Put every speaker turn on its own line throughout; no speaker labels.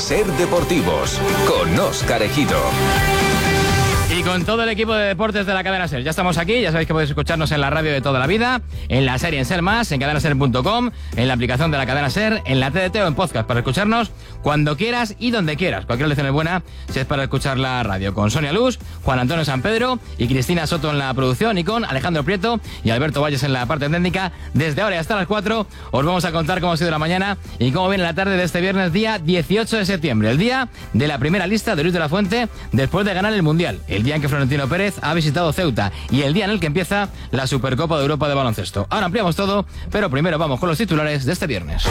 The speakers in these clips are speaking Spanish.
Ser Deportivos, con Óscar Ejido.
Y con todo el equipo de deportes de la cadena SER. Ya estamos aquí, ya sabéis que podéis escucharnos en la radio de toda la vida, en la serie en SER+, en cadenaser.com, en la aplicación de la cadena SER, en la TDT o en podcast, para escucharnos cuando quieras y donde quieras. Cualquier lección es buena si es para escuchar la radio. Con Sonia Luz, Juan Antonio San Pedro y Cristina Soto en la producción, y con Alejandro Prieto y Alberto Valles en la parte técnica. Desde ahora y hasta las 4 os vamos a contar cómo ha sido la mañana y cómo viene la tarde de este viernes, día 18 de septiembre, el día de la primera lista de Luis de la Fuente después de ganar el Mundial. El día en que Florentino Pérez ha visitado Ceuta y el día en el que empieza la Supercopa de Europa de baloncesto. Ahora ampliamos todo, pero primero vamos con los titulares de este viernes.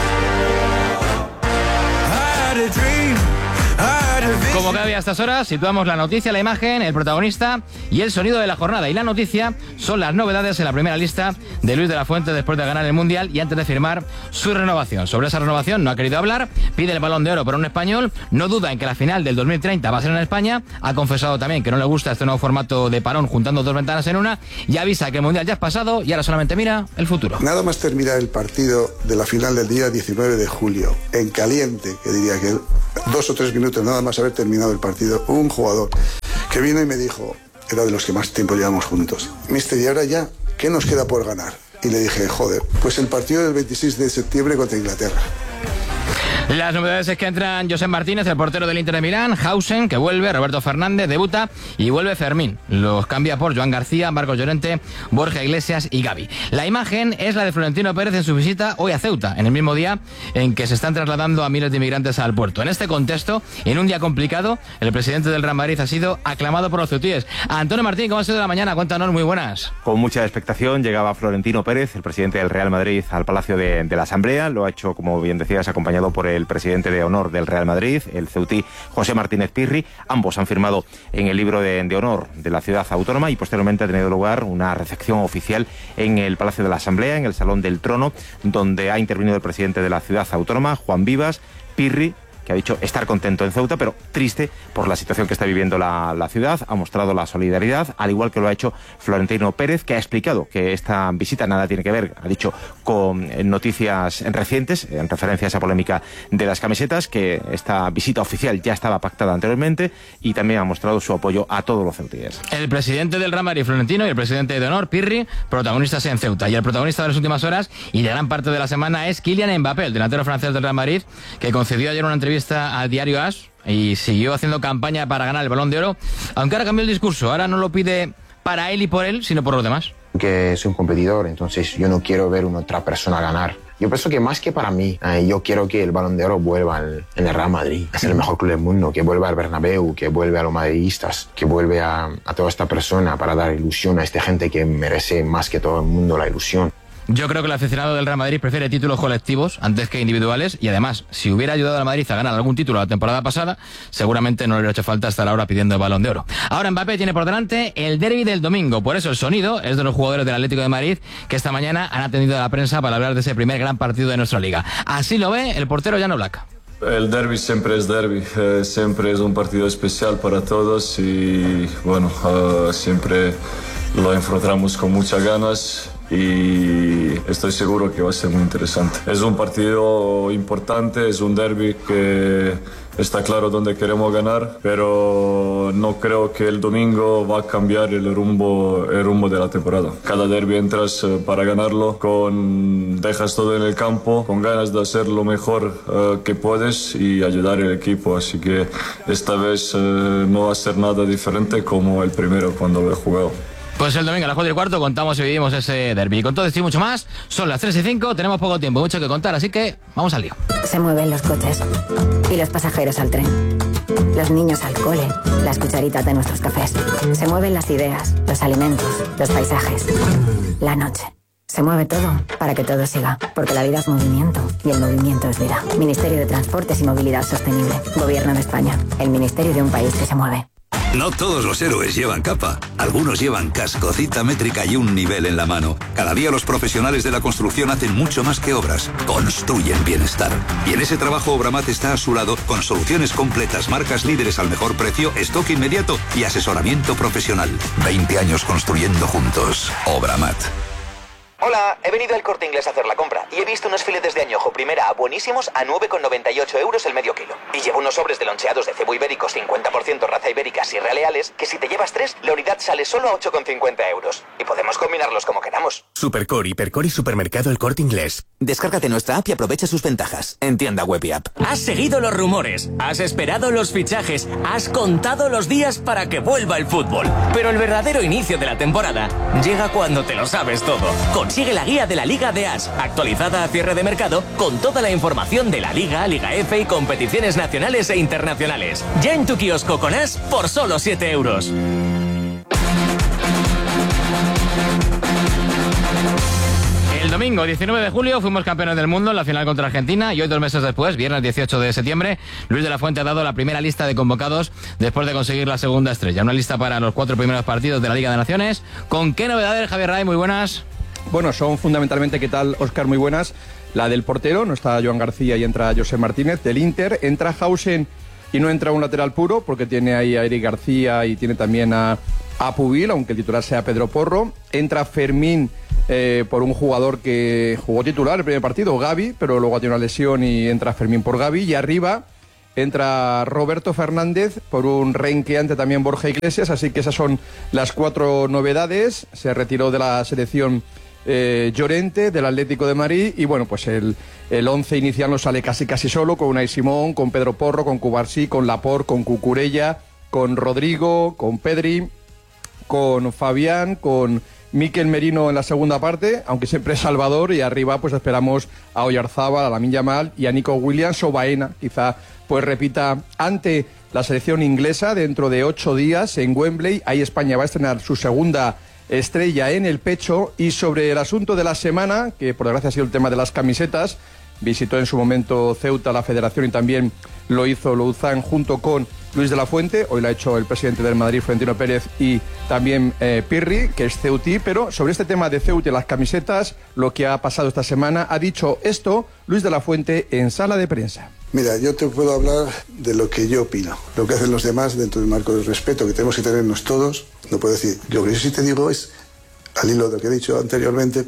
Como cada día a estas horas, situamos la noticia, la imagen, el protagonista y el sonido de la jornada. Y la noticia son las novedades en la primera lista de Luis de la Fuente después de ganar el Mundial y antes de firmar su renovación. Sobre esa renovación no ha querido hablar, pide el Balón de Oro por un español, no duda en que la final del 2030 va a ser en España, ha confesado también que no le gusta este nuevo formato de parón juntando dos ventanas en una, y avisa que el Mundial ya es pasado y ahora solamente mira el futuro.
Nada más terminar el partido de la final del día 19 de julio, en caliente, que diría que 2 o 3 minutos nada más haber terminado el partido, un jugador que vino y me dijo, era de los que más tiempo llevamos juntos: mister, y ahora ya, ¿qué nos queda por ganar? Y le dije, joder, pues el partido del 26 de septiembre contra Inglaterra.
Las novedades es que entran Josep Martínez, el portero del Inter de Milán, Hausen, que vuelve, Roberto Fernández, debuta, y vuelve Fermín. Los cambia por Joan García, Marcos Llorente, Borja Iglesias y Gavi. La imagen es la de Florentino Pérez en su visita hoy a Ceuta, en el mismo día en que se están trasladando a miles de inmigrantes al puerto. En este contexto, en un día complicado, el presidente del Real Madrid ha sido aclamado por los ceutíes. Antonio Martín, ¿cómo ha sido la mañana? Cuéntanos, muy buenas.
Con mucha expectación llegaba Florentino Pérez, el presidente del Real Madrid, al Palacio de la Asamblea. Lo ha hecho, como bien decías, acompañado por el presidente de honor del Real Madrid, el ceutí José Martínez Pirri. Ambos han firmado en el libro de honor de la ciudad autónoma, y posteriormente ha tenido lugar una recepción oficial en el Palacio de la Asamblea, en el Salón del Trono, donde ha intervenido el presidente de la ciudad autónoma, Juan Vivas. Pirri, que ha dicho estar contento en Ceuta, pero triste por la situación que está viviendo la ciudad, ha mostrado la solidaridad, al igual que lo ha hecho Florentino Pérez, que ha explicado que esta visita nada tiene que ver, ha dicho, con noticias recientes, en referencia a esa polémica de las camisetas, que esta visita oficial ya estaba pactada anteriormente, y también ha mostrado su apoyo a todos los ceutíes.
El presidente del Real Madrid, Florentino, y el presidente de honor, Pirri, protagonistas en Ceuta. Y el protagonista de las últimas horas y de gran parte de la semana es Kylian Mbappé, el delantero francés del Real Madrid, que concedió ayer una entrevista al diario AS y siguió haciendo campaña para ganar el Balón de Oro, aunque ahora cambió el discurso. Ahora no lo pide para él y por él, sino por los demás.
Que soy un competidor, entonces yo no quiero ver a una otra persona ganar. Yo pienso que más que para mí, yo quiero que el Balón de Oro vuelva en el Real Madrid. Es el mejor club del mundo, que vuelva al Bernabéu, que vuelve a los madridistas, que vuelve a toda esta persona para dar ilusión a esta gente que merece más que todo el mundo la ilusión.
Yo creo que el aficionado del Real Madrid prefiere títulos colectivos antes que individuales, y además, si hubiera ayudado al Madrid a ganar algún título la temporada pasada, seguramente no le hubiera hecho falta estar ahora pidiendo el Balón de Oro. Ahora Mbappé tiene por delante el derbi del domingo, por eso el sonido es de los jugadores del Atlético de Madrid, que esta mañana han atendido a la prensa para hablar de ese primer gran partido de nuestra liga. Así lo ve el portero Jan Oblak.
El derbi siempre es derbi, siempre es un partido especial para todos, y bueno, siempre lo enfrentamos con muchas ganas, y estoy seguro que va a ser muy interesante. Es un partido importante, es un derbi que está claro dónde queremos ganar, pero no creo que el domingo va a cambiar el rumbo de la temporada. Cada derbi entras para ganarlo, dejas todo en el campo, con ganas de hacer lo mejor que puedes y ayudar al equipo, así que esta vez no va a ser nada diferente como el primero cuando lo he jugado.
Pues el domingo a las 4:15 contamos y vivimos ese derbi. Y con todo esto y mucho más, son las 3:05, tenemos poco tiempo, mucho que contar, así que vamos al lío.
Se mueven los coches y los pasajeros al tren, los niños al cole, las cucharitas de nuestros cafés. Se mueven las ideas, los alimentos, los paisajes, la noche. Se mueve todo para que todo siga, porque la vida es movimiento y el movimiento es vida. Ministerio de Transportes y Movilidad Sostenible. Gobierno de España. El ministerio de un país que se mueve.
No todos los héroes llevan capa. Algunos llevan casco, cita métrica y un nivel en la mano. Cada día los profesionales de la construcción hacen mucho más que obras. Construyen bienestar. Y en ese trabajo Obramat está a su lado con soluciones completas, marcas líderes al mejor precio, stock inmediato y asesoramiento profesional. 20 años construyendo juntos. Obramat.
Hola, he venido al Corte Inglés a hacer la compra y he visto unos filetes de añojo primera A buenísimos a 9,98 € el medio kilo. Y llevo unos sobres de loncheados de cebo ibéricos 50% raza ibérica Sierra Leales que si te llevas 3, la unidad sale solo a 8,50 €. Y podemos combinarlos como queramos.
Supercor, Hipercor y Supermercado El Corte Inglés.
Descárgate nuestra app y aprovecha sus ventajas. En tienda web y app.
Has seguido los rumores, has esperado los fichajes, has contado los días para que vuelva el fútbol. Pero el verdadero inicio de la temporada llega cuando te lo sabes todo. Consigue la guía de la Liga de As, actualizada a cierre de mercado, con toda la información de la Liga, Liga F y competiciones nacionales e internacionales. Ya en tu kiosco con As por solo 7 €.
El domingo 19 de julio fuimos campeones del mundo en la final contra Argentina y hoy, 2 meses después, viernes 18 de septiembre, Luis de la Fuente ha dado la primera lista de convocados después de conseguir la segunda estrella. Una lista para los 4 primeros partidos de la Liga de Naciones. ¿Con qué novedades, Javier Ray? Muy buenas.
Bueno, son fundamentalmente, ¿qué tal, Óscar? Muy buenas. La del portero, no está Joan García y entra José Martínez. Del Inter, entra Hausen y no entra un lateral puro porque tiene ahí a Eric García y tiene también a Pubil, aunque el titular sea Pedro Porro. Entra Fermín por un jugador que jugó titular el primer partido, Gavi, pero luego tiene una lesión y entra Fermín por Gavi. Y arriba entra Roberto Fernández por un renqueante también Borja Iglesias. Así que esas son las 4 novedades. Se retiró de la selección Llorente del Atlético de Madrid y bueno, pues el 11 inicial nos sale casi solo, con Unai Simón, con Pedro Porro, con Cubarsí, con Laporte, con Cucurella, con Rodrigo, con Pedri, con Fabián, con Mikel Merino en la segunda parte, aunque siempre es Salvador, y arriba pues esperamos a Oyarzábal, a Lamine Yamal y a Nico Williams o Baena, quizá pues repita ante la selección inglesa dentro de 8 días en Wembley. Ahí España va a estrenar su segunda estrella en el pecho. Y sobre el asunto de la semana, que por desgracia ha sido el tema de las camisetas, visitó en su momento Ceuta la federación y también lo hizo Louzán junto con Luis de la Fuente. Hoy lo ha hecho el presidente del Madrid, Florentino Pérez, y también Pirri, que es ceutí. Pero sobre este tema de Ceuta y las camisetas, lo que ha pasado esta semana, ha dicho esto Luis de la Fuente en sala de prensa.
Mira, yo te puedo hablar de lo que yo opino, lo que hacen los demás dentro del marco del respeto que tenemos que tenernos todos. No puedo decir, lo que yo sí te digo es, al hilo de lo que he dicho anteriormente,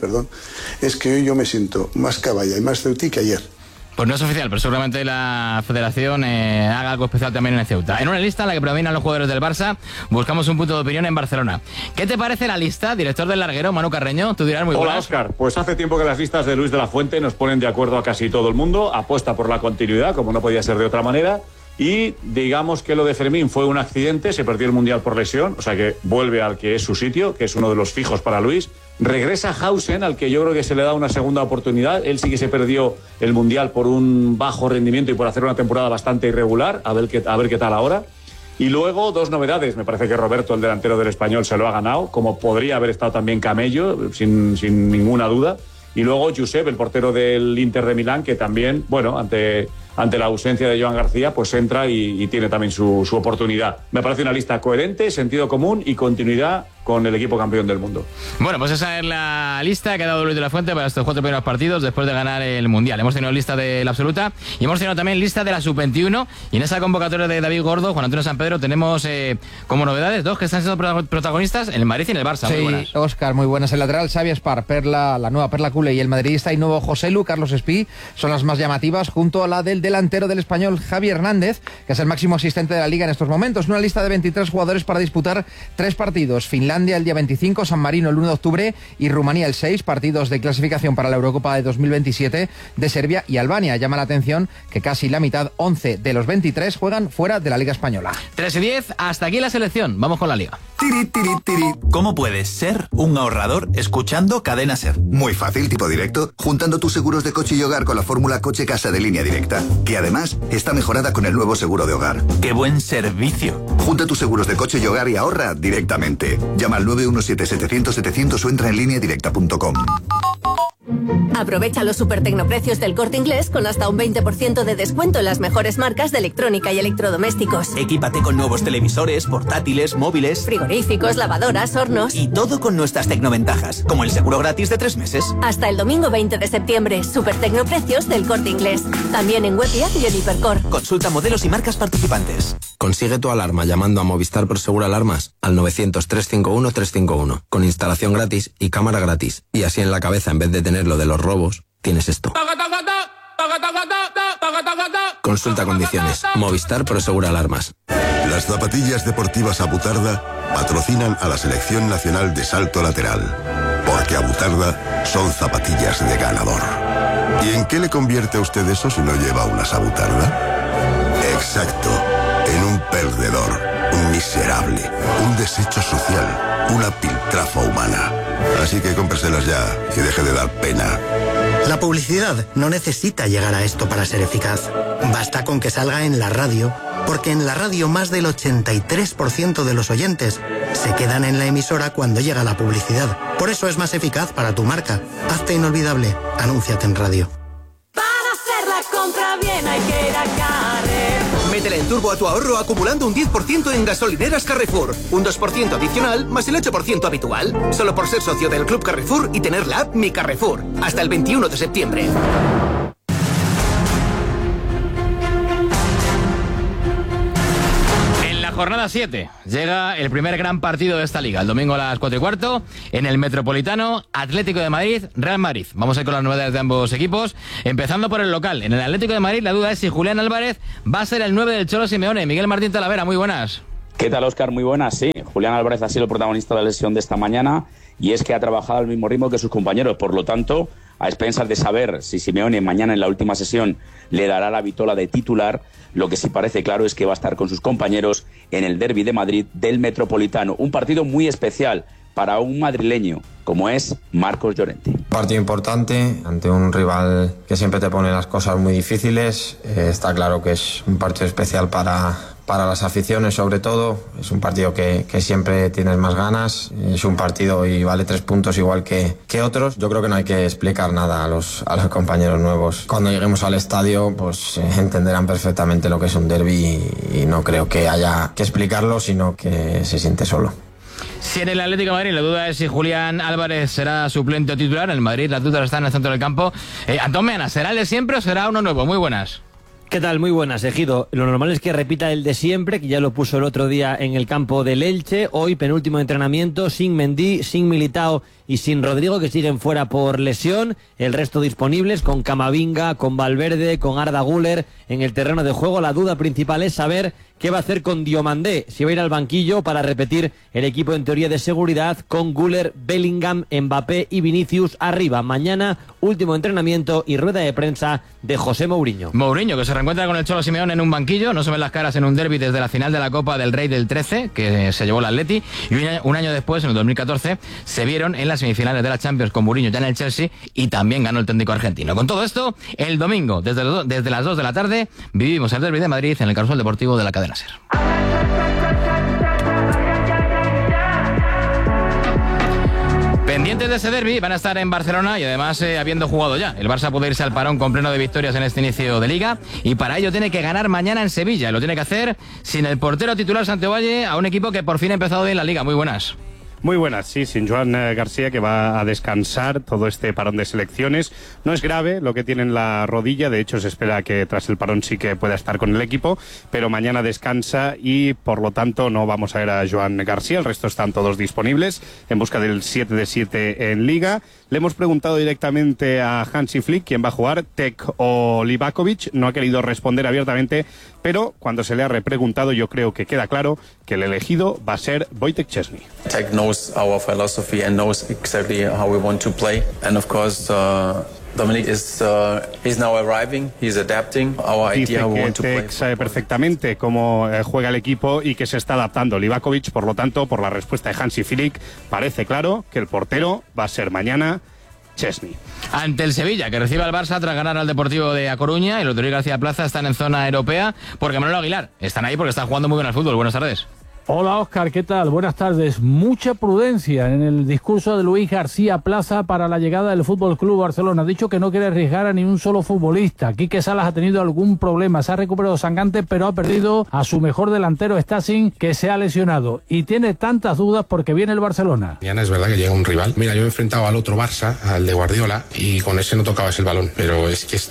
es que hoy yo me siento más caballa y más ceutí que ayer.
Pues no es oficial, pero seguramente la federación haga algo especial también en Ceuta. En una lista en la que predominan los jugadores del Barça, buscamos un punto de opinión en Barcelona. ¿Qué te parece la lista, director del larguero, Manu Carreño? Tú dirás muy buenas.
Hola, Óscar. Pues hace tiempo que las listas de Luis de la Fuente nos ponen de acuerdo a casi todo el mundo. Apuesta por la continuidad, como no podía ser de otra manera. Y digamos que lo de Fermín fue un accidente, se perdió el Mundial por lesión, o sea que vuelve al que es su sitio, que es uno de los fijos para Luis. Regresa Hausen, al que yo creo que se le da una segunda oportunidad. Él sí que se perdió el Mundial por un bajo rendimiento y por hacer una temporada bastante irregular, a ver qué tal ahora. Y luego 2 novedades, me parece que Roberto, el delantero del Español, se lo ha ganado, como podría haber estado también Camello, sin ninguna duda. Y luego Josep, el portero del Inter de Milán, que también, bueno, ante la ausencia de Joan García, pues entra y tiene también su oportunidad. Me parece una lista coherente, sentido común y continuidad con el equipo campeón del mundo.
Bueno, pues esa es la lista que ha dado Luis de la Fuente para estos 4 primeros partidos después de ganar el Mundial. Hemos tenido lista de la absoluta y hemos tenido también lista de la sub-21, y en esa convocatoria de David Gordo, Juan Antonio San Pedro, tenemos como novedades 2 que están siendo protagonistas, en el Madrid y en el Barça.
Sí,
muy buenas.
Óscar, muy buenas. El lateral Xavi Espar, la nueva perla culé, y el madridista y nuevo Joselu, Carlos Espí, son las más llamativas, junto a la del delantero del Español, Javi Hernández, que es el máximo asistente de la Liga en estos momentos. Una lista de 23 jugadores para disputar 3 partidos. Finlandia el día 25, San Marino el 1 de octubre y Rumanía el 6, partidos de clasificación para la Eurocopa de 2027 de Serbia y Albania. Llama la atención que casi la mitad, 11 de los 23, juegan fuera de la Liga Española.
3:10, hasta aquí la selección. Vamos con la Liga.
¿Cómo puedes ser un ahorrador escuchando Cadena Ser?
Muy fácil, tipo directo, juntando tus seguros de coche y hogar con la fórmula Coche-Casa de Línea Directa, que además está mejorada con el nuevo seguro de hogar.
¡Qué buen servicio!
Junta tus seguros de coche y hogar y ahorra directamente. Llama al 917-700-700 o entra en lineadirecta.com.
Aprovecha los super tecnoprecios del Corte Inglés con hasta un 20% de descuento en las mejores marcas de electrónica y electrodomésticos.
Equípate con nuevos televisores, portátiles, móviles,
frigoríficos, lavadoras, hornos.
Y todo con nuestras tecnoventajas, como el seguro gratis de 3 meses.
Hasta el domingo 20 de septiembre, super tecnoprecios del Corte Inglés. También en web y app y en Hipercor.
Consulta modelos y marcas participantes.
Consigue tu alarma llamando a Movistar Prosegur Alarmas al 900-351-351, con instalación gratis y cámara gratis. Y así en la cabeza, en vez de tener lo de los robos, tienes esto. Consulta condiciones. Movistar Prosegur Alarmas.
Las zapatillas deportivas Abutarda patrocinan a la Selección Nacional de Salto Lateral. Porque Abutarda son zapatillas de ganador. ¿Y en qué le convierte a usted eso si no lleva unas Abutarda? Exacto. En un perdedor, un miserable, un desecho social, una piltrafa humana. Así que cómpreselas ya y deje de dar pena.
La publicidad no necesita llegar a esto para ser eficaz. Basta con que salga en la radio, porque en la radio más del 83% de los oyentes se quedan en la emisora cuando llega la publicidad. Por eso es más eficaz para tu marca. Hazte inolvidable. Anúnciate en radio.
Para hacer la compra bien hay que ir a Carrefour.
Métele en turbo a tu ahorro acumulando un 10% en gasolineras Carrefour. Un 2% adicional más el 8% habitual. Solo por ser socio del Club Carrefour y tener la app Mi Carrefour. Hasta el 21 de septiembre.
Jornada 7. Llega el primer gran partido de esta liga. El domingo a las 4:15 en el Metropolitano, Atlético de Madrid, Real Madrid. Vamos a ir con las novedades de ambos equipos. Empezando por el local. En el Atlético de Madrid la duda es si Julián Álvarez va a ser el 9 del Cholo Simeone. Miguel Martín Talavera, muy buenas.
¿Qué tal, Óscar? Muy buenas, sí. Julián Álvarez ha sido el protagonista de la lesión de esta mañana y es que ha trabajado al mismo ritmo que sus compañeros. Por lo tanto, a expensas de saber si Simeone mañana en la última sesión le dará la vitola de titular, lo que sí parece claro es que va a estar con sus compañeros en el derbi de Madrid del Metropolitano. Un partido muy especial para un madrileño como es Marcos Llorente.
Un partido importante ante un rival que siempre te pone las cosas muy difíciles. Está claro que es un partido especial para las aficiones, sobre todo. Es un partido que siempre tienes más ganas. Es un partido y vale 3 puntos igual que otros. Yo creo que no hay que explicar nada a los compañeros nuevos. Cuando lleguemos al estadio, pues entenderán perfectamente lo que es un derbi y no creo que haya que explicarlo, sino que se siente solo.
Si en el Atlético de Madrid la duda es si Julián Álvarez será suplente o titular, en el Madrid las dudas están en el centro del campo. Antón Meana, ¿será el de siempre o será uno nuevo? Muy buenas.
¿Qué tal? Muy buenas, Ejido. Lo normal es que repita el de siempre, que ya lo puso el otro día en el campo del Elche. Hoy, penúltimo entrenamiento, sin Mendy, sin Militao y sin Rodrigo, que siguen fuera por lesión. El resto disponibles, con Camavinga, con Valverde, con Arda Güler en el terreno de juego. La duda principal es saber qué va a hacer con Diomandé, si va a ir al banquillo para repetir el equipo en teoría de seguridad con Güler, Bellingham, Mbappé y Vinicius arriba. Mañana, último entrenamiento y rueda de prensa de José Mourinho.
Mourinho, que se reencuentra con el Cholo Simeone en un banquillo. No se ven las caras en un derbi desde la final de la Copa del Rey del 13, que se llevó el Atleti. Y un año después, en el 2014, se vieron en las semifinales de la Champions con Mourinho ya en el Chelsea y también ganó el técnico argentino. Con todo esto, el domingo, desde las 2 de la tarde, vivimos el derbi de Madrid en el Carrusel Deportivo de la cadena SER. Pendientes de ese derbi van a estar en Barcelona y además habiendo jugado ya. El Barça puede irse al parón con pleno de victorias en este inicio de Liga y para ello tiene que ganar mañana en Sevilla. Lo tiene que hacer sin el portero titular Santovalle, a un equipo que por fin ha empezado bien la Liga. Muy buenas.
Muy buenas, sí, sin Joan García, que va a descansar todo este parón de selecciones. No es grave lo que tiene en la rodilla, de hecho se espera que tras el parón sí que pueda estar con el equipo, pero mañana descansa y por lo tanto no vamos a ver a Joan García, el resto están todos disponibles en busca del 7 de 7 en Liga. Le hemos preguntado directamente a Hansi Flick quién va a jugar, Tec o Livakovic, no ha querido responder abiertamente, pero cuando se le ha repreguntado yo creo que queda claro que el elegido va a ser Wojtek Szczesny.
Tec knows our philosophy and knows exactly how we want to play, and of course Dominic is he's now arriving, he's adapting our idea we want to play.
Tec sabe perfectamente cómo juega el equipo y que se está adaptando. Livakovic, por lo tanto, por la respuesta de Hansi Flick, parece claro que el portero va a ser mañana Szczesny.
Ante el Sevilla, que recibe al Barça tras ganar al Deportivo de A Coruña, y los de García Plaza están en zona europea, porque Manolo Aguilar están ahí porque están jugando muy bien al fútbol. Buenas tardes.
Hola Óscar, ¿qué tal? Buenas tardes. Mucha prudencia en el discurso de Luis García Plaza para la llegada del Fútbol Club Barcelona. Ha dicho que no quiere arriesgar a ni un solo futbolista. Quique Salas ha tenido algún problema, se ha recuperado sangrante, pero ha perdido a su mejor delantero, Stasic, que se ha lesionado. Y tiene tantas dudas porque viene el Barcelona.
Mañana es verdad que llega un rival. Mira, yo he enfrentado al otro Barça, al de Guardiola, y con ese no tocabas el balón. Pero es que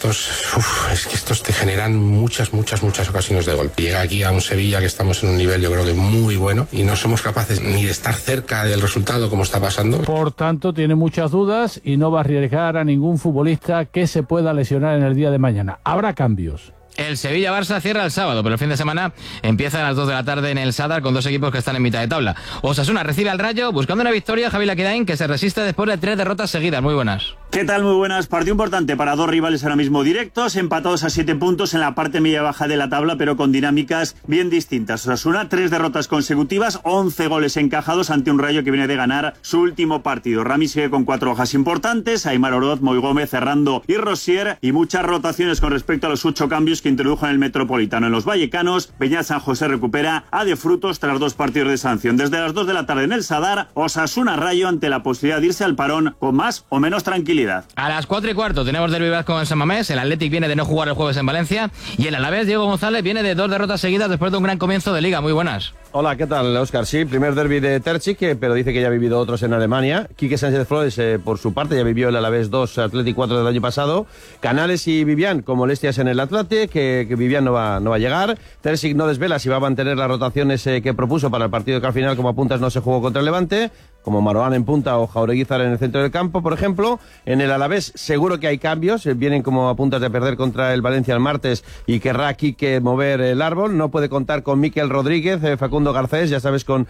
estos te generan muchas ocasiones de gol. Llega aquí a un Sevilla que estamos en un nivel, yo creo que muy bueno, y no somos capaces ni de estar cerca del resultado como está pasando.
Por tanto, tiene muchas dudas y no va a arriesgar a ningún futbolista que se pueda lesionar en el día de mañana. Habrá cambios.
El Sevilla-Barça cierra el sábado, pero el fin de semana empieza a las 2 de la tarde en el Sadar con dos equipos que están en mitad de tabla. Osasuna recibe al Rayo buscando una victoria, Javi Laquedain, que se resiste después de 3 derrotas seguidas. Muy buenas.
¿Qué tal? Muy buenas. Partido importante para dos rivales ahora mismo directos, empatados a 7 puntos en la parte media-baja de la tabla, pero con dinámicas bien distintas. Osasuna, 3 derrotas consecutivas, 11 goles encajados ante un Rayo que viene de ganar su último partido. Rami sigue con 4 bajas importantes, Aimar Oroz, Moi Gómez, Ferrando y Rosier, y muchas rotaciones con respecto a los 8 cambios que introdujo en el Metropolitano. En los vallecanos, Beñat San José recupera a De Frutos tras 2 partidos de sanción. Desde las 2 de la tarde en el Sadar, Osasuna-Rayo ante la posibilidad de irse al parón con más o menos tranquilidad.
A las 4:15 tenemos derbi vasco en San Mamés. El Athletic viene de no jugar el jueves en Valencia y el Alavés, Diego González, viene de 2 derrotas seguidas después de un gran comienzo de Liga. Muy buenas.
Hola, ¿qué tal, Óscar? Sí, primer derbi de Terzic, pero dice que ya ha vivido otros en Alemania. Quique Sánchez Flores, por su parte, ya vivió el Alavés 2, Athletic 4 del año pasado. Canales y Vivian con molestias en el Athletic, que Vivian no va a llegar. Terzic no desvela si va a mantener las rotaciones que propuso para el partido que al final, como apuntas, no se jugó contra el Levante, como Maroán en punta o Jaureguizar en el centro del campo, por ejemplo. En el Alavés seguro que hay cambios, vienen como apuntas de perder contra el Valencia el martes y querrá Quique mover el árbol. No puede contar con Miquel Rodríguez, Facundo Garcés, ya sabes, con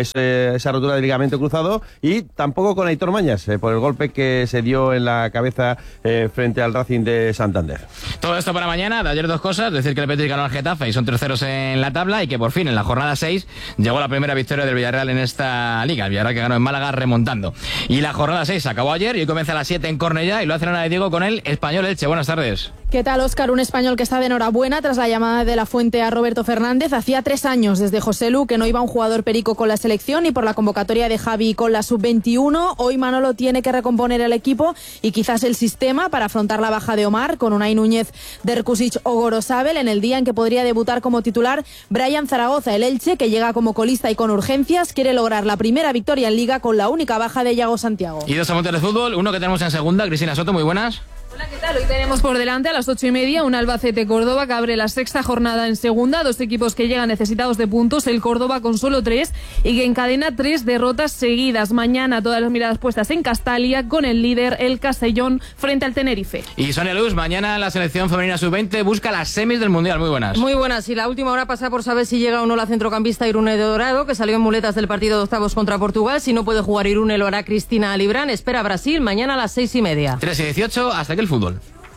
esa rotura de ligamento cruzado, y tampoco con Aitor Mañas, por el golpe que se dio en la cabeza frente al Racing de Santander.
Todo esto para mañana. De ayer 2 cosas: decir que el Betis ganó al Getafe y son terceros en la tabla, y que por fin en la jornada 6 llegó la primera victoria del Villarreal en esta liga. El Villarreal que ganó en Málaga remontando. Y la jornada 6 acabó ayer y hoy comienza a las 7 en Cornellá, y lo hace Ana de Diego con el Español Elche. Buenas tardes.
¿Qué tal, Óscar? Un Español que está de enhorabuena tras la llamada de la Fuente a Roberto Fernández. Hacía 3 años desde Joselu que no iba un jugador perico con la selección, y por la convocatoria de Javi con la sub-21. Hoy Manolo tiene que recomponer el equipo y quizás el sistema para afrontar la baja de Omar, con Unai Núñez, Derkusic o Gorosabel, en el día en que podría debutar como titular Brian Zaragoza. El Elche, que llega como colista y con urgencias, quiere lograr la primera victoria en Liga con la única baja de Yago Santiago.
Y 2 apuntes de fútbol, uno que tenemos en segunda. Cristina Soto, muy buenas.
Hola, ¿qué tal? Hoy tenemos por delante a las 8:30 un Albacete-Córdoba que abre la 6ª jornada en segunda. 2 equipos que llegan necesitados de puntos. El Córdoba con solo 3 y que encadena 3 derrotas seguidas. Mañana todas las miradas puestas en Castalia con el líder, el Castellón, frente al Tenerife.
Y Sonia Luz, mañana la selección femenina sub-20 busca las semis del Mundial. Muy buenas.
Muy buenas. Y la última hora pasa por saber si llega o no la centrocampista Irune de Dorado, que salió en muletas del partido de octavos contra Portugal. Si no puede jugar Irune, lo hará Cristina Alibrán. Espera a Brasil mañana a las 6:30.
3:18, hasta aquí el fútbol.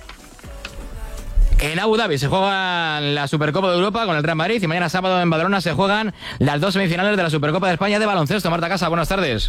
En Abu Dhabi se juega la Supercopa de Europa con el Real Madrid, y mañana sábado en Badalona se juegan las 2 semifinales de la Supercopa de España de baloncesto. Marta Casa, buenas tardes.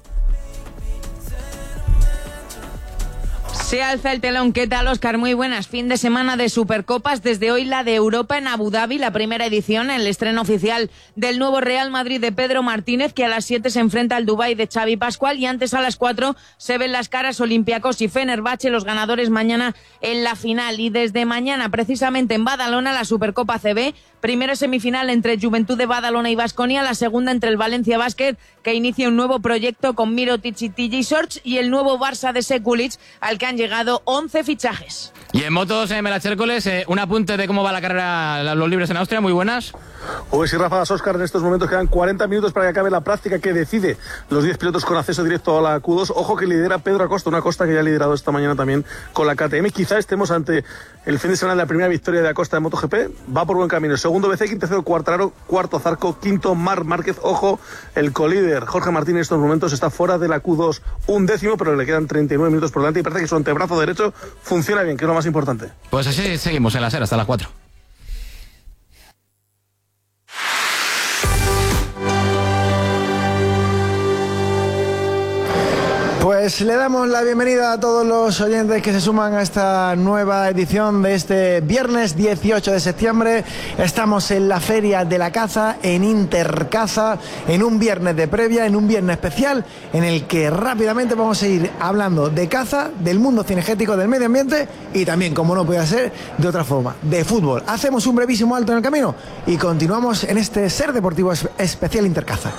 Se alza el telón. ¿Qué tal, Óscar? Muy buenas. Fin de semana de Supercopas. Desde hoy la de Europa en Abu Dhabi, la primera edición, el estreno oficial del nuevo Real Madrid de Pedro Martínez, que a las 7 se enfrenta al Dubái de Xavi Pascual, y antes a las 4 se ven las caras Olympiacos y Fenerbahce, los ganadores mañana en la final. Y desde mañana, precisamente en Badalona, la Supercopa CB, primera semifinal entre Juventud de Badalona y Baskonia, la segunda entre el Valencia Basket, que inicia un nuevo proyecto con Mirotic y TJ Sorge, y el nuevo Barça de Sekulic, al que han llegado 11 fichajes.
Y en motos, Melache Hércules, un apunte de cómo va la carrera, los libres en Austria. Muy buenas.
Hoy sí, Rafa, Óscar, en estos momentos quedan 40 minutos para que acabe la práctica que decide los 10 pilotos con acceso directo a la Q2. Ojo que lidera Pedro Acosta, una Acosta que ya ha liderado esta mañana también con la KTM. Quizá estemos ante el fin de semana de la primera victoria de Acosta en MotoGP. Va por buen camino. Segundo Bezekin, tercero Quartararo, cuarto Zarco, quinto Marc Márquez. Ojo, el colíder Jorge Martín en estos momentos está fuera de la Q2, 1º, pero le quedan 39 minutos por delante y parece que su antebrazo derecho funciona bien, que es lo más importante.
Pues así seguimos en la SER hasta las 4.
Pues
pues le damos la bienvenida a todos los oyentes que se suman a esta nueva edición de este viernes 18 de septiembre. Estamos en la Feria de la Caza, en Intercaza, en un viernes de previa, en un viernes especial, en el que rápidamente vamos a ir hablando de caza, del mundo cinegético, del medio ambiente y también, como no puede ser de otra forma, de fútbol. Hacemos un brevísimo alto en el camino y continuamos en este Ser Deportivo especial Intercaza.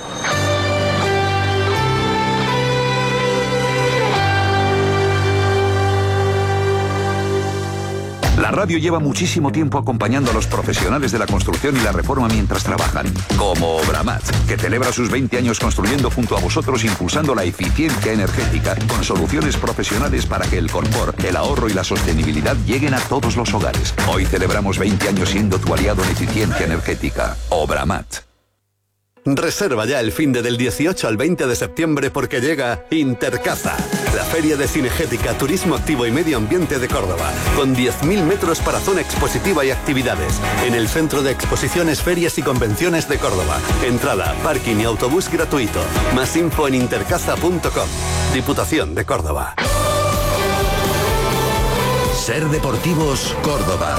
La radio lleva muchísimo tiempo acompañando a los profesionales de la construcción y la reforma mientras trabajan, como Obramat, que celebra sus 20 años construyendo junto a vosotros, impulsando la eficiencia energética con soluciones profesionales para que el confort, el ahorro y la sostenibilidad lleguen a todos los hogares. Hoy celebramos 20 años siendo tu aliado en eficiencia energética. Obramat.
Reserva ya el finde del 18 al 20 de septiembre porque llega Intercaza, la feria de cinegética, turismo activo y medio ambiente de Córdoba, con 10.000 metros para zona expositiva y actividades, en el Centro de Exposiciones, Ferias y Convenciones de Córdoba. Entrada, parking y autobús gratuito. Más info en intercaza.com. Diputación de Córdoba.
Ser Deportivos Córdoba.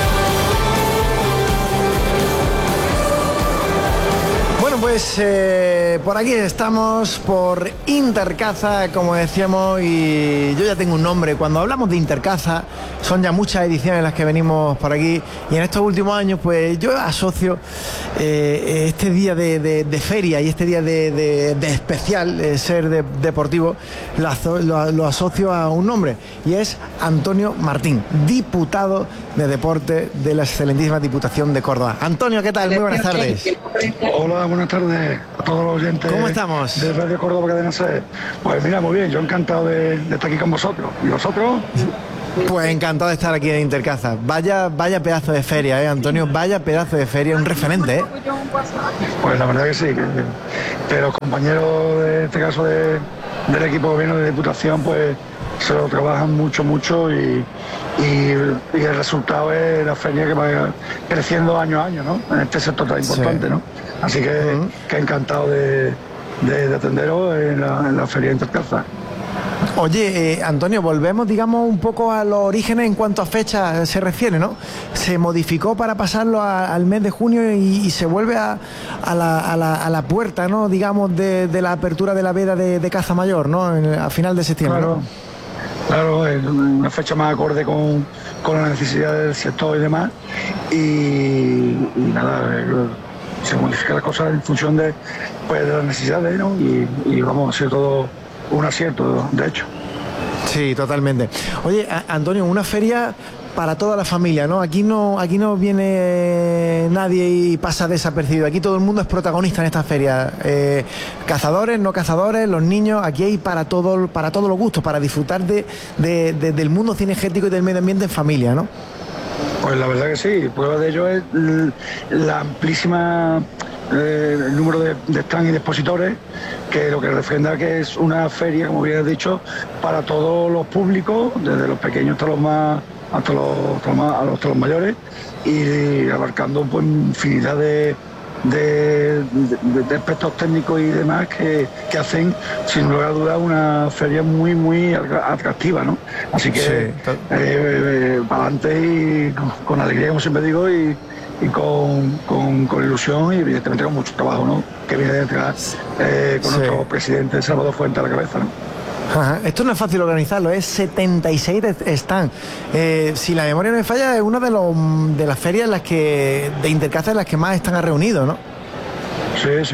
Pues por aquí estamos, por Intercaza, como decíamos, y yo ya tengo un nombre. Cuando hablamos de Intercaza, son ya muchas ediciones las que venimos por aquí, y en estos últimos años, pues yo asocio este día de feria y este día de especial Ser Deportivo, lo asocio a un nombre, y es Antonio Martín, diputado de Deporte de la excelentísima Diputación de Córdoba. Antonio, ¿qué tal? Muy buenas tardes.
Hola, buenas tardes a todos los oyentes.
¿Cómo estamos?
De Radio Córdoba Cadena Ser. Pues mira, muy bien, yo encantado de estar aquí con vosotros. ¿Y vosotros?
Pues encantado de estar aquí en Intercaza. Vaya pedazo de feria, Antonio, vaya pedazo de feria, un referente,
Pues la verdad que sí, pero compañeros de este caso del equipo de gobierno de Diputación, pues se lo trabajan mucho y el resultado es la feria que va creciendo año a año, ¿no? En este sector tan importante, sí. ¿no? Así que encantado de atenderos en la feria de Intercaza.
Oye, Antonio, volvemos, digamos, un poco a los orígenes en cuanto a fecha se refiere, ¿no? Se modificó para pasarlo al mes de junio y se vuelve a la puerta, ¿no? Digamos, de la apertura de la veda de caza mayor, ¿no? A final de septiembre.
Claro.
¿no?
Claro, es una fecha más acorde con la necesidad del sector y demás. Y nada, se modifican las cosas en función de las necesidades, ¿no? Y vamos, ha sido todo un acierto, de hecho.
Sí, totalmente. Oye, Antonio, una feria para toda la familia, ¿no? Aquí no viene nadie y pasa desapercibido. Aquí todo el mundo es protagonista en esta feria. Cazadores, no cazadores, los niños. Aquí hay para todos los gustos, para disfrutar del mundo cinegético y del medio ambiente en familia, ¿no?
Pues la verdad que sí. Prueba de ello es la amplísima el número de stands y de expositores, que lo que refrenda que es una feria, como bien has dicho, para todos los públicos, desde los pequeños hasta los mayores, y abarcando pues infinidad de aspectos técnicos y demás que hacen sin lugar a dudas una feria muy atractiva, ¿no? Así que sí, para adelante y con alegría, como siempre digo, y con ilusión y evidentemente con mucho trabajo, ¿no? Que viene detrás con nuestro presidente Salvador Fuentes a la cabeza, ¿no?
Ajá. Esto no es fácil organizarlo, es 76 stands. Si la memoria no me falla, es una de las ferias de Intercaza en las que más están reunidos, ¿no? Sí,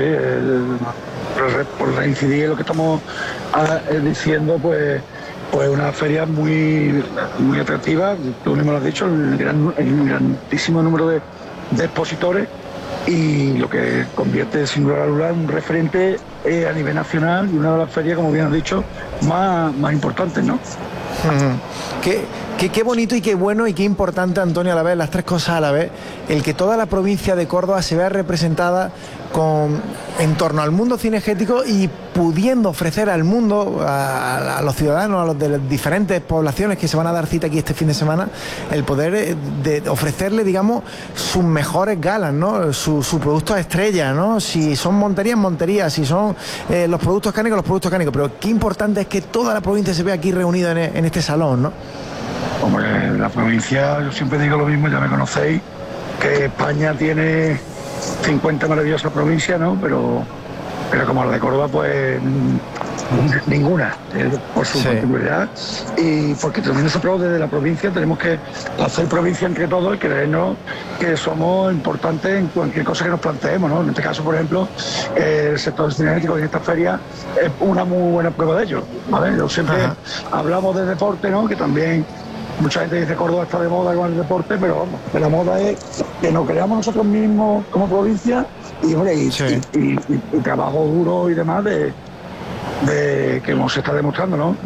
por reincidir en lo que estamos diciendo, pues una feria muy atractiva, tú mismo lo has dicho, el grandísimo número de expositores, y lo que convierte sin duda alguna en un referente a nivel nacional y una de las ferias, como bien has dicho, más importantes, ¿no?
Qué bonito y qué bueno y qué importante, Antonio, a la vez, las tres cosas a la vez, el que toda la provincia de Córdoba se vea representada en torno al mundo cinegético y pudiendo ofrecer al mundo, a los ciudadanos, a los de las diferentes poblaciones que se van a dar cita aquí este fin de semana, el poder de ofrecerle, digamos, sus mejores galas, ¿no? Su producto estrella, ¿no? Si son monterías, si son los productos cánicos, pero qué importante es que toda la provincia se vea aquí reunida en este salón, ¿no?
Hombre, la provincia, yo siempre digo lo mismo, ya me conocéis, que España tiene 50 maravillosas provincias, ¿no? Pero como la de Córdoba, pues ninguna, por su particularidad. Y porque también nosotros desde la provincia tenemos que hacer provincia entre todos y creernos que somos importantes en cualquier cosa que nos planteemos, ¿no? En este caso, por ejemplo, el sector cinegético en esta feria es una muy buena prueba de ello, ¿vale? Yo siempre hablamos de deporte, ¿no? Que también mucha gente dice Córdoba está de moda con el deporte, pero vamos, que la moda es que nos creamos nosotros mismos como provincia y trabajo duro y demás de que nos está demostrando, ¿no?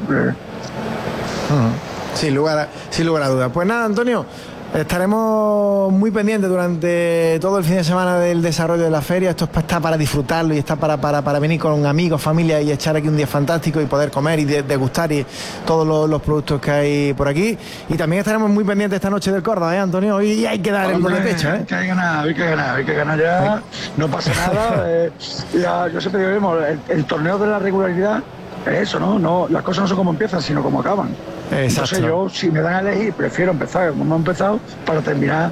Sin lugar a dudas. Pues nada, Antonio, estaremos muy pendientes durante todo el fin de semana del desarrollo de la feria. Esto está para disfrutarlo y está para venir con amigos, familia y echar aquí un día fantástico y poder comer y degustar y todos los productos que hay por aquí. Y también estaremos muy pendientes esta noche del Córdoba, Antonio. Hoy hay que dar el gol de pecho,
Hay que ganar ya. No pasa nada. Yo siempre digo, el torneo de la regularidad es eso, ¿no? Las cosas no son como empiezan, sino como acaban.
Exacto.
Entonces yo, si me dan a elegir, prefiero empezar como hemos empezado para terminar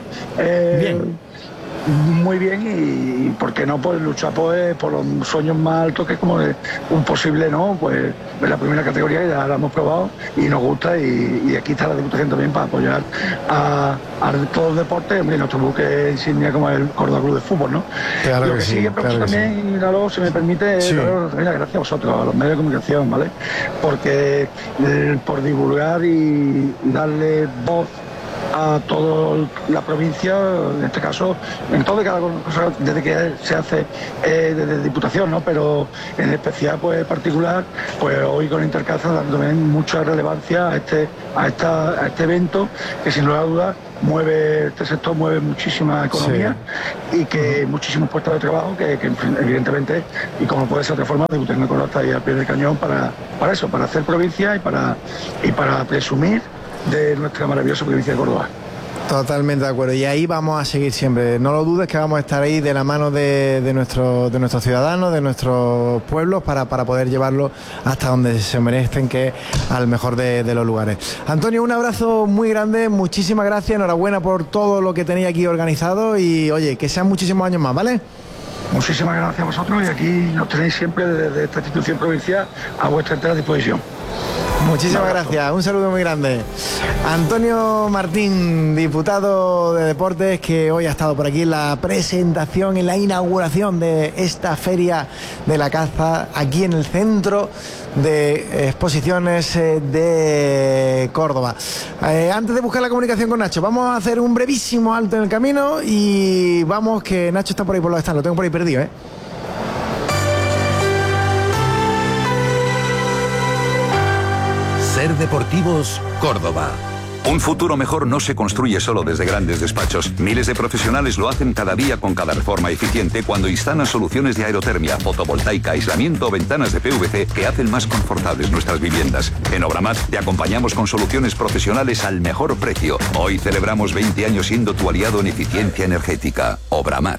muy bien y por qué no pues luchar pues por los sueños más altos, que es como un posible, ¿no? Pues en la primera categoría, que ya la hemos probado y nos gusta, y aquí está la Diputación también para apoyar a todos los deportes, y nuestro buque insignia como el Córdoba Club de Fútbol, ¿no?
Claro
Lo que sí, pero también, Lalo, se me permite, gracias a vosotros, a los medios de comunicación, ¿vale? Porque por divulgar y darle voz a toda la provincia, en este caso, en todo y cada cosa, desde que se hace desde Diputación, ¿no? Pero en especial, pues particular, pues hoy con Intercaza dando mucha relevancia a este evento, que sin lugar a dudas este sector mueve muchísima economía y que muchísimos puestos de trabajo que evidentemente, y como puede ser de otra forma, Diputación de Córdoba está ahí al pie del cañón para eso, para hacer provincia y para presumir de nuestra maravillosa provincia de Córdoba.
Totalmente de acuerdo, y ahí vamos a seguir siempre. No lo dudes que vamos a estar ahí de la mano de nuestros ciudadanos, de nuestros pueblos, para poder llevarlo hasta donde se merecen, que es al mejor de los lugares. Antonio, un abrazo muy grande, muchísimas gracias, enhorabuena por todo lo que tenéis aquí organizado y oye, que sean muchísimos años más, ¿vale?
Muchísimas gracias a vosotros, y aquí nos tenéis siempre desde esta institución provincial a vuestra entera disposición.
Muchísimas gracias, un saludo muy grande. Antonio Martín, diputado de Deportes, que hoy ha estado por aquí en la presentación, en la inauguración de esta Feria de la Caza, aquí en el centro de exposiciones de Córdoba. Antes de buscar la comunicación con Nacho, vamos a hacer un brevísimo alto en el camino y vamos, que Nacho está por ahí por los stands, lo tengo por ahí perdido, ¿eh?
Ser Deportivos, Córdoba. Un futuro mejor no se construye solo desde grandes despachos. Miles de profesionales lo hacen cada día con cada reforma eficiente cuando instalan soluciones de aerotermia, fotovoltaica, aislamiento o ventanas de PVC que hacen más confortables nuestras viviendas. En Obramat te acompañamos con soluciones profesionales al mejor precio. Hoy celebramos 20 años siendo tu aliado en eficiencia energética. Obramat.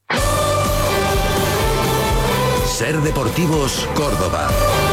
Ser Deportivos, Córdoba.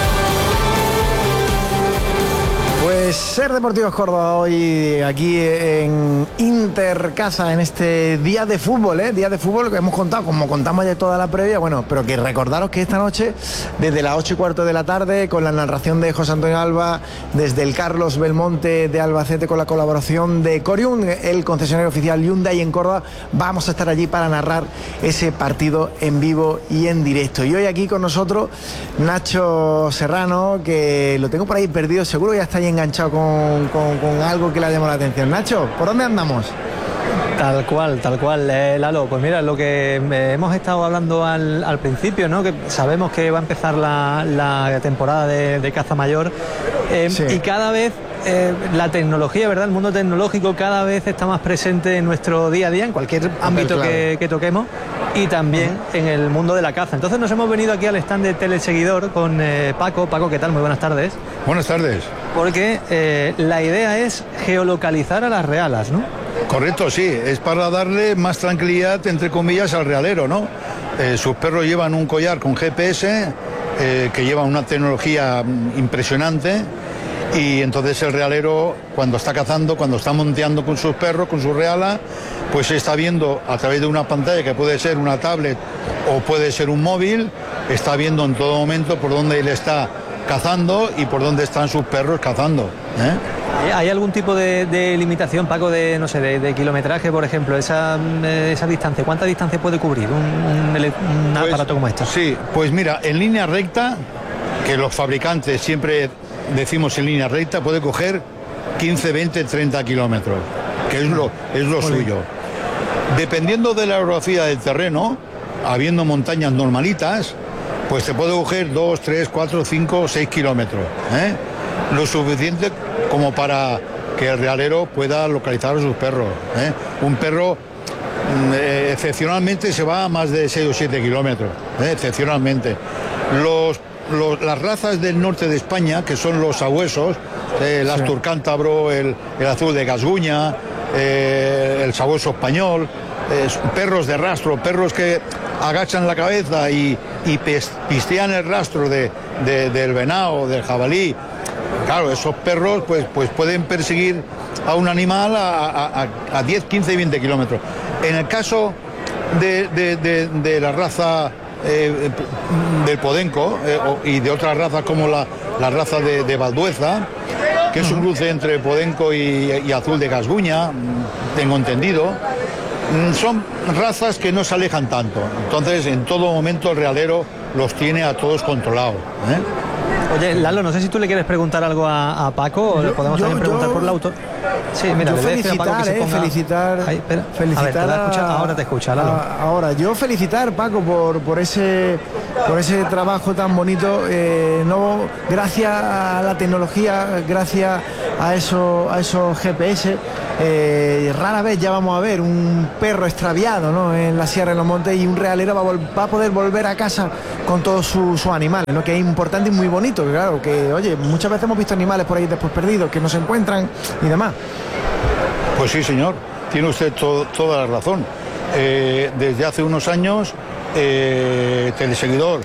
Pues Ser Deportivos Córdoba hoy aquí en Intercaza, en este día de fútbol, día de fútbol que hemos contado, como contamos ya toda la previa, bueno, pero que recordaros que esta noche, desde las 8:15 de la tarde, con la narración de José Antonio Alba, desde el Carlos Belmonte de Albacete, con la colaboración de Corium, el concesionario oficial Hyundai en Córdoba, vamos a estar allí para narrar ese partido en vivo y en directo. Y hoy aquí con nosotros Nacho Serrano, que lo tengo por ahí perdido, seguro ya está ahí enganchado con algo que le ha llamado la atención. Nacho, ¿por dónde andamos?
Tal cual, Lalo. Pues mira, lo que hemos estado hablando al principio, ¿no? Que sabemos que va a empezar la temporada de caza mayor, sí. Y cada vez la tecnología, ¿verdad? El mundo tecnológico cada vez está más presente en nuestro día a día, en cualquier ámbito que toquemos, y también en el mundo de la caza. Entonces nos hemos venido aquí al stand de Teleseguidor con Paco. Paco, ¿qué tal? Muy buenas tardes.
Buenas tardes.
Porque la idea es geolocalizar a las realas, ¿no?
Correcto, sí. Es para darle más tranquilidad, entre comillas, al realero, ¿no? Sus perros llevan un collar con GPS que lleva una tecnología impresionante, y entonces el realero, cuando está cazando, cuando está monteando con sus perros, con su reala, pues está viendo a través de una pantalla que puede ser una tablet o puede ser un móvil, está viendo en todo momento por dónde él está cazando y por dónde están sus perros cazando.
¿Hay algún tipo de limitación, Paco, de kilometraje, por ejemplo, esa distancia? ¿Cuánta distancia puede cubrir un aparato como este?
Sí, pues mira, en línea recta, que los fabricantes siempre decimos en línea recta, puede coger 15, 20, 30 kilómetros, que es lo suyo. Dependiendo de la orografía del terreno, habiendo montañas normalitas, pues te puede coger 2, 3, 4, 5, 6 kilómetros. Lo suficiente como para que el realero pueda localizar a sus perros. Un perro excepcionalmente se va a más de 6 o 7 kilómetros, excepcionalmente. Las razas del norte de España, que son los sabuesos, el Astur cántabro, el azul de Gascuña, el sabueso español, perros de rastro, perros que agachan la cabeza y pistean el rastro del venado, del jabalí. Claro, esos perros pues pueden perseguir a un animal a 10, 15, 20 kilómetros. En el caso de la raza del podenco y de otras razas como la raza de Valdueza, que es un cruce entre podenco y azul de Gascuña, tengo entendido, son razas que no se alejan tanto. Entonces, en todo momento el realero los tiene a todos controlados.
Oye, Lalo, no sé si tú le quieres preguntar algo a Paco, o le podemos también preguntar por el autor. Sí, mira,
yo felicitar, Paco, felicitar.
Ahí, felicitar. A ver, ahora te escucha, Lalo.
Ahora, yo felicitar, Paco, por ese trabajo tan bonito. No, gracias a la tecnología, gracias a esos GPS, rara vez ya vamos a ver un perro extraviado, ¿no?, en la Sierra de los Montes, y un realero va a poder volver a casa con todos sus animales, ¿no?, que es importante y muy bonito. Claro, que oye, muchas veces hemos visto animales por ahí después perdidos, que no se encuentran y demás.
Pues sí, señor, tiene usted toda la razón. Desde hace unos años, Teleseguidor,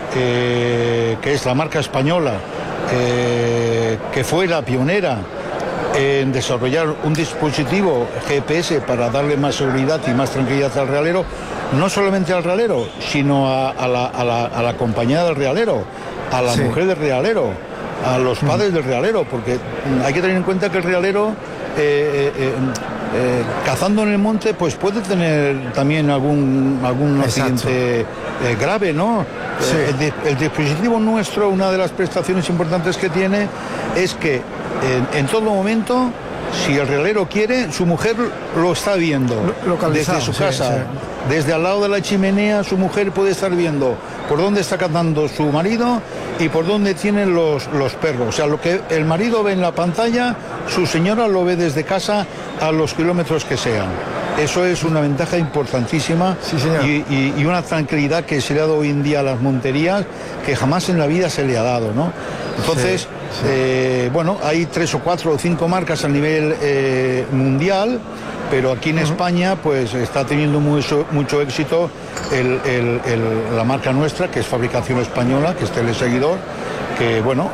que es la marca española, que fue la pionera en desarrollar un dispositivo GPS para darle más seguridad y más tranquilidad al realero, no solamente al realero, sino a la compañía del realero, a la mujer del realero, a los padres del realero, porque hay que tener en cuenta que el realero, cazando en el monte, pues puede tener también algún accidente grave, ¿no? Sí. El dispositivo nuestro, una de las prestaciones importantes que tiene es que en todo momento, si el realero quiere, su mujer lo está viendo desde su casa. Sí. Desde al lado de la chimenea, su mujer puede estar viendo por dónde está cazando su marido y por dónde tienen los perros. O sea, lo que el marido ve en la pantalla, su señora lo ve desde casa a los kilómetros que sean. Eso es una ventaja importantísima, sí, y una tranquilidad que se le ha dado hoy en día a las monterías que jamás en la vida se le ha dado, ¿no? Entonces, bueno, hay 3 o 4 o 5 marcas a nivel mundial, pero aquí en España pues está teniendo mucho éxito la marca nuestra, que es fabricación española, que es Teleseguidor, que bueno,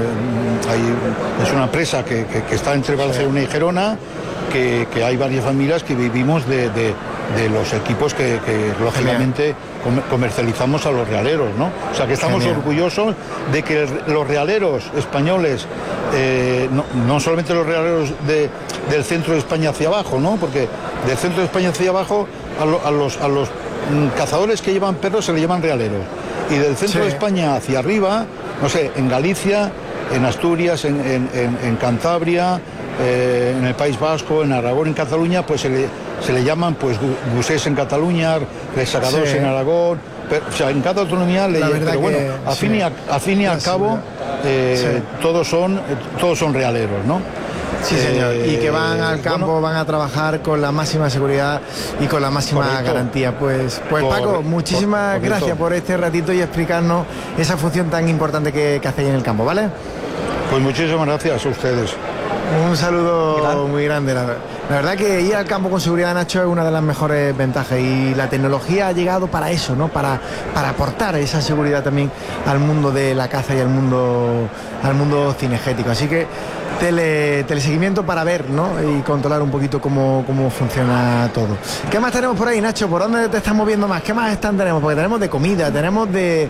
es una empresa que está entre Barcelona y Gerona, que hay varias familias que vivimos de los equipos que lógicamente comercializamos a los realeros, ¿no? O sea que estamos orgullosos de que los realeros españoles, no solamente los realeros del centro de España hacia abajo, ¿no? Porque del centro de España hacia abajo a los cazadores que llevan perros se le llaman realeros, y del centro de España hacia arriba, no sé, en Galicia, en Asturias, en Cantabria, en el País Vasco, en Aragón, en Cataluña, pues se le llaman pues gusés en Cataluña, resacadores en Aragón, o sea, en cada autonomía pero bueno, a fin y al cabo todos son realeros, ¿no?
Sí, señor, y que van al campo, van a trabajar con la máxima seguridad y con la máxima garantía. Pues Paco, muchísimas gracias por este ratito y explicarnos esa función tan importante que hacéis en el campo, ¿vale?
Pues muchísimas gracias a ustedes.
Un saludo muy grande. La verdad que ir al campo con seguridad, Nacho, es una de las mejores ventajas, y la tecnología ha llegado para eso, ¿no? Para aportar esa seguridad también al mundo de la caza y al mundo cinegético. Así que teleseguimiento para ver, ¿no? Y controlar un poquito cómo funciona todo. ¿Qué más tenemos por ahí, Nacho? ¿Por dónde te estás moviendo más? ¿Qué más stand tenemos? Porque tenemos de comida, tenemos de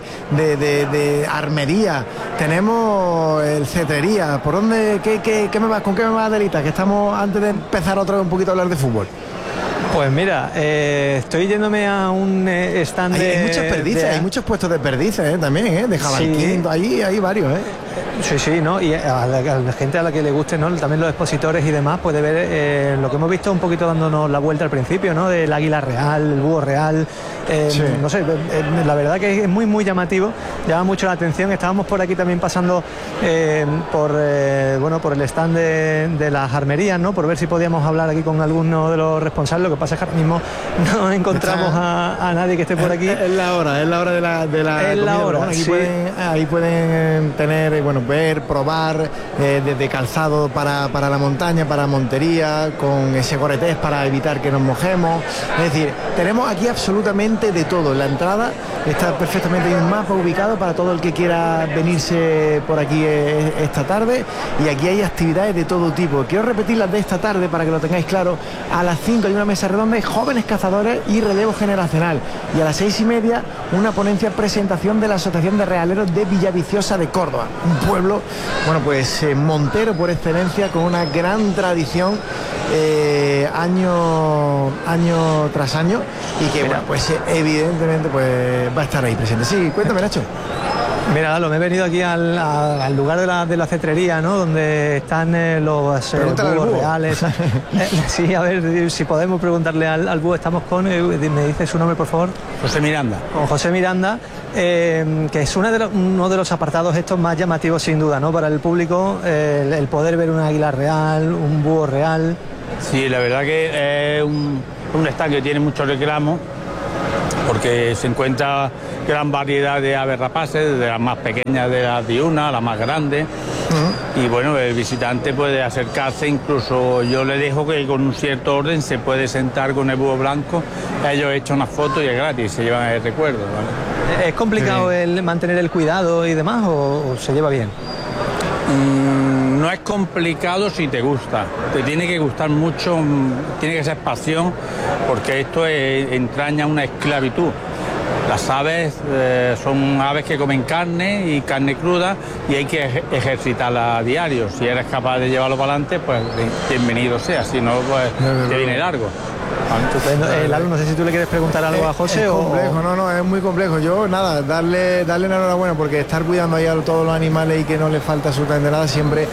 armería, tenemos el cetrería. ¿Por dónde? ¿Con qué me vas, Adelita? Que estamos antes de empezar otra vez un poquito a hablar de fútbol.
Pues mira, estoy yéndome a un stand
hay muchas perdices, hay muchos puestos de perdices también, de jabalquín, sí. Hay varios,
Sí, ¿no? Y a la gente a la que le guste, ¿no? También los expositores y demás puede ver lo que hemos visto un poquito dándonos la vuelta al principio, ¿no? Del águila real, el búho real, no sé, la verdad que es muy, muy llamativo, llama mucho la atención. Estábamos por aquí también pasando por el stand de las armerías, ¿no? Por ver si podíamos hablar aquí con alguno de los responsables. Lo que pasa es que ahora mismo no encontramos a nadie que esté por aquí.
Es la hora de la
es la hora,
bueno, aquí
sí.
ahí pueden tener, ver, probar desde calzado para la montaña, para montería, con ese goretés para evitar que nos mojemos. Es decir, tenemos aquí absolutamente de todo. En la entrada está perfectamente, hay un mapa ubicado para todo el que quiera venirse por aquí esta tarde, y aquí hay actividades de todo tipo. Quiero repetir las de esta tarde para que lo tengáis claro. A las 5 hay una mesa redonda de jóvenes cazadores y relevo generacional, y a las 6:30 una ponencia presentación de la Asociación de Realeros de Villaviciosa de Córdoba, un pueblo, montero por excelencia, con una gran tradición año tras año, y que evidentemente va a estar ahí presente. Sí, cuéntame, Nacho.
Mira, me he venido aquí al lugar de la cetrería, ¿no? Donde están los búhos reales. Sí, a ver si podemos preguntarle al búho. Estamos con, me dice su nombre, por favor.
José Miranda.
Con José Miranda, que es uno de los apartados estos más llamativos, sin duda, ¿no? Para el público, el poder ver un águila real, un búho real.
Sí, la verdad que es un stand que tiene mucho reclamo, porque se encuentra gran variedad de aves rapaces, de las más pequeñas de las diurnas, las más grandes. Y bueno, el visitante puede acercarse, incluso yo le dejo que con un cierto orden se puede sentar con el búho blanco. Ellos echan una foto y es gratis, se llevan el recuerdo, ¿vale?
¿Es complicado el mantener el cuidado y demás, o se lleva bien?
No es complicado si te gusta, te tiene que gustar mucho, tiene que ser pasión, porque esto entraña una esclavitud. Las aves son aves que comen carne y carne cruda, y hay que ejercitarla a diario. Si eres capaz de llevarlo para adelante, pues bienvenido sea, si no, pues te viene largo.
Estupendo. Lalo, no sé si tú le quieres preguntar algo a José.
Es complejo, no, es muy complejo. Yo, nada, darle la enhorabuena, porque estar cuidando ahí a todos los animales y que no les falta absolutamente nada, siempre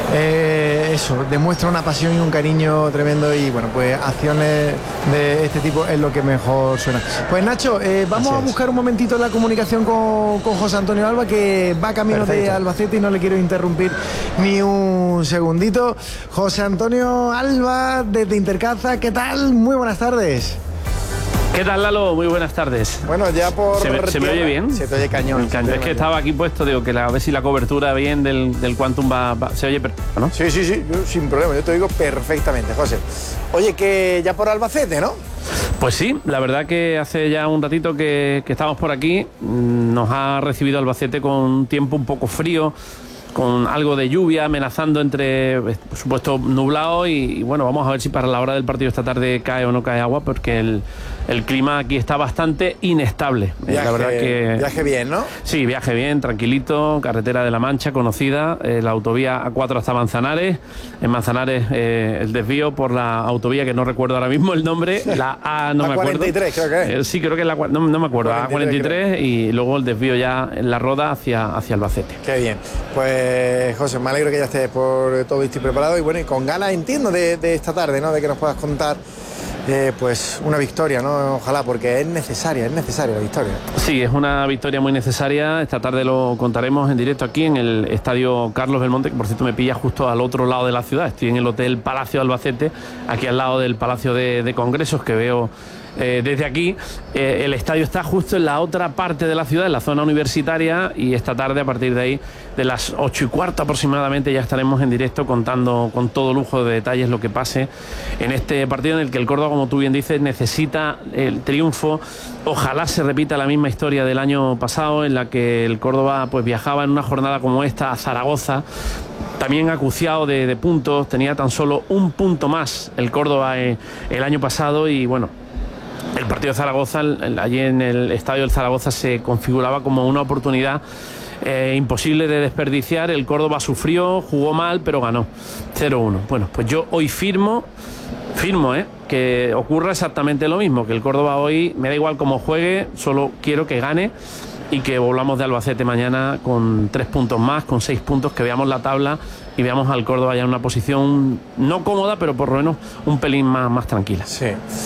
eso demuestra una pasión y un cariño tremendo, y bueno, pues acciones de este tipo es lo que mejor suena. Pues Nacho, vamos a buscar un momentito la comunicación con José Antonio Alba, que va camino de Albacete, y no le quiero interrumpir ni un segundito. José Antonio Alba, desde Intercaza, ¿qué tal? Muy buenas tardes.
¿Qué tal, Lalo? Muy buenas tardes.
Bueno, ya por...
¿Se me oye bien?
Se te oye cañón.
Es que estaba aquí puesto, digo, que a ver si la cobertura bien del Quantum se oye perfecto, ¿no?
Sí, yo, sin problema, yo te oigo perfectamente, José. Oye, que ya por Albacete, ¿no?
Pues sí, la verdad que hace ya un ratito que estamos por aquí. Nos ha recibido Albacete con un tiempo un poco frío, con algo de lluvia amenazando, entre, por supuesto, nublado, y bueno, vamos a ver si para la hora del partido esta tarde cae o no cae agua, porque el clima aquí está bastante inestable. La verdad que
viaje bien, ¿no?
Sí, viaje bien, tranquilito, carretera de la Mancha conocida, la autovía A4 hasta Manzanares. En Manzanares el desvío por la autovía, que no recuerdo ahora mismo el nombre, la A, no me acuerdo.
A43 creo que es.
Sí, creo que es la, no me acuerdo, A43, y luego el desvío ya en la Roda hacia Albacete.
Qué bien. Pues José, me alegro que ya estés por todo esto preparado, y bueno, y con ganas, entiendo, de esta tarde, ¿no? De que nos puedas contar pues una victoria, ¿no? Ojalá, porque es necesaria la victoria.
Sí, es una victoria muy necesaria. Esta tarde lo contaremos en directo aquí en el Estadio Carlos Belmonte, que por cierto me pilla justo al otro lado de la ciudad. Estoy en el Hotel Palacio de Albacete, aquí al lado del Palacio de Congresos, que veo desde aquí. El estadio está justo en la otra parte de la ciudad, en la zona universitaria, y esta tarde, a partir de ahí, de las 8:15 aproximadamente, ya estaremos en directo contando con todo lujo de detalles lo que pase en este partido en el que el Córdoba, como tú bien dices, necesita el triunfo. Ojalá se repita la misma historia del año pasado, en la que el Córdoba pues viajaba en una jornada como esta a Zaragoza, también acuciado de puntos. Tenía tan solo un punto más el Córdoba el año pasado, y bueno, el partido de Zaragoza, allí en el estadio del Zaragoza, se configuraba como una oportunidad imposible de desperdiciar. El Córdoba sufrió, jugó mal, pero ganó 0-1. Bueno, pues yo hoy firmo que ocurra exactamente lo mismo, que el Córdoba hoy, me da igual cómo juegue, solo quiero que gane, y que volvamos de Albacete mañana con 3 puntos más, con 6 puntos, que veamos la tabla y veamos al Córdoba ya en una posición no cómoda, pero por lo menos un pelín más tranquila.
Sí.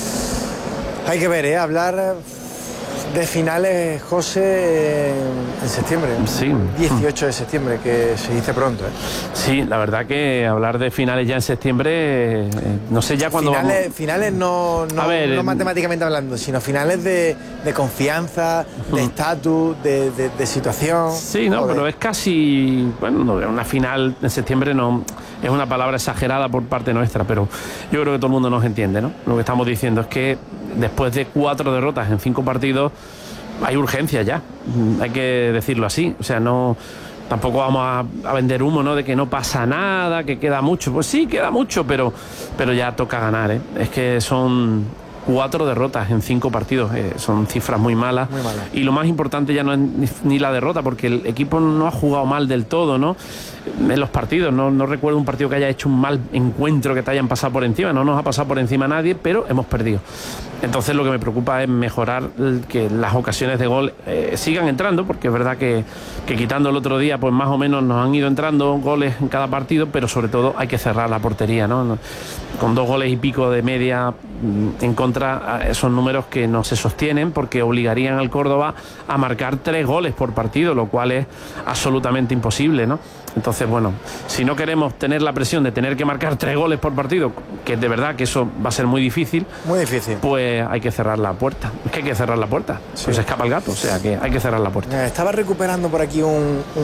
Hay que ver, hablar de finales, José, en septiembre.
Sí.
18 de septiembre, que se dice pronto.
Sí, la verdad que hablar de finales ya en septiembre, no sé ya cuándo
finales no matemáticamente hablando, sino finales de confianza, de estatus, de situación.
Sí, no, pero es casi, bueno, una final en septiembre no es una palabra exagerada por parte nuestra, pero yo creo que todo el mundo nos entiende, ¿no? Lo que estamos diciendo es que después de 4 derrotas en 5 partidos hay urgencia ya, hay que decirlo así. O sea, no, tampoco vamos a vender humo, ¿no?, de que no pasa nada, que queda mucho. Pues sí, queda mucho, pero ya toca ganar, ¿eh? Es que son 4 derrotas en 5 partidos, son cifras muy malas. Y lo más importante ya no es ni la derrota, porque el equipo no ha jugado mal del todo, ¿no? En los partidos, no recuerdo un partido que haya hecho un mal encuentro, que te hayan pasado por encima. No nos ha pasado por encima nadie, pero hemos perdido. Entonces lo que me preocupa es mejorar que las ocasiones de gol sigan entrando, porque es verdad que quitando el otro día, pues más o menos nos han ido entrando goles en cada partido, pero sobre todo hay que cerrar la portería, ¿no? Con 2 goles y pico de media en contra, son números que no se sostienen, porque obligarían al Córdoba a marcar 3 goles por partido, lo cual es absolutamente imposible, ¿no? Entonces, bueno, si no queremos tener la presión de tener que marcar 3 goles por partido, que de verdad que eso va a ser muy difícil, pues hay que cerrar la puerta. Es que hay que cerrar la puerta, pues se escapa el gato, o sea que hay que cerrar la puerta.
Estaba recuperando por aquí un